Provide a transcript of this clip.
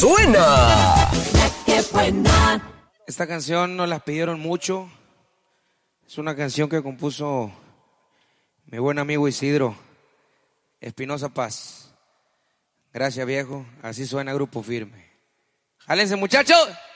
suena. Esta canción nos la pidieron mucho. Es una canción que compuso mi buen amigo Isidro Espinosa Paz. Gracias, viejo. Así suena Grupo Firme. ¡Jálense, muchachos!